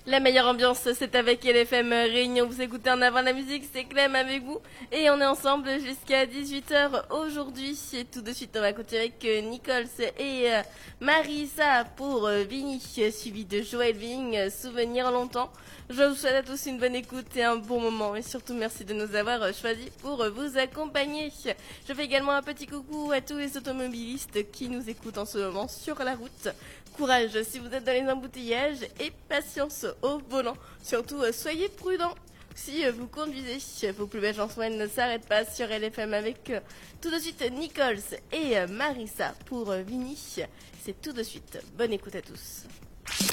La meilleure ambiance, c'est avec LFM Réunion. Vous écoutez En Avant la musique, c'est Clem avec vous. Et on est ensemble jusqu'à 18h aujourd'hui. Et tout de suite, on va continuer avec Nichols et Marisa pour Vinny, suivi de Joël Ving, Souvenir longtemps. Je vous souhaite à tous une bonne écoute et un bon moment. Et surtout, merci de nous avoir choisis pour vous accompagner. Je fais également un petit coucou à tous les automobilistes qui nous écoutent en ce moment sur la route. Courage si vous êtes dans les embouteillages et patience au volant. Surtout, soyez prudents si vous conduisez. Vos plus belles chansons ne s'arrêtent pas sur LFM avec tout de suite Nichols et Marisa pour Vinny. C'est tout de suite. Bonne écoute à tous.